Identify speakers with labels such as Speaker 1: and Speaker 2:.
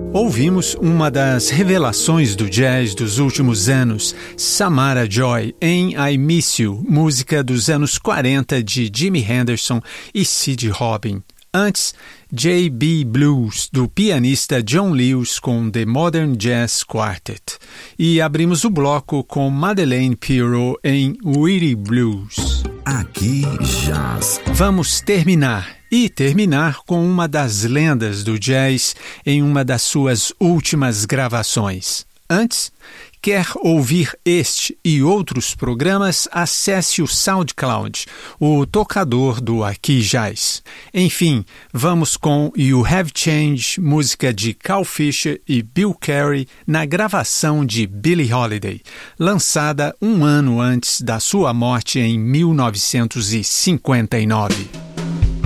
Speaker 1: Ouvimos uma das revelações do jazz dos últimos anos, Samara Joy, em I Miss You, música dos anos 40 de Jimi Henderson e Sid Robin. Antes, J.B. Blues, do pianista John Lewis com The Modern Jazz Quartet. E abrimos o bloco com Madeleine Pirro em Weary Blues.
Speaker 2: Aqui Jazz.
Speaker 1: Vamos terminar com uma das lendas do jazz em uma das suas últimas gravações. Antes, quer ouvir este e outros programas? Acesse o SoundCloud, o tocador do Aqui Jazz. Enfim, vamos com You Have Changed, música de Carl Fischer e Bill Carey na gravação de Billie Holiday, lançada um ano antes da sua morte em 1959.